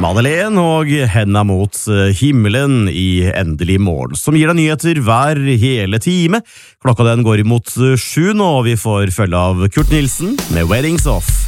Madeleine og Henda mot himmelen i Endelig morgen, som gir deg nyheter hver hele time. Klokka den går imot 7 nå, og vi får følge av Kurt Nilsen med Weddings Off.